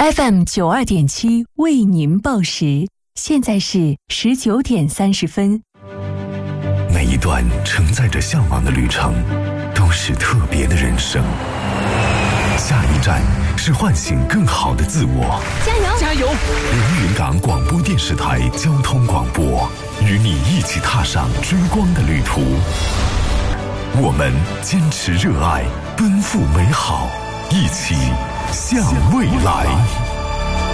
FM92.7为您报时，现在是19点30分。 每一段承载着向往的旅程，都是特别的人生。下一站是唤醒更好的自我。 加油！ 加油！ 连云港广播电视台交通广播，与你一起踏上追光的旅途。我们坚持热爱，奔赴美好，一起向未来。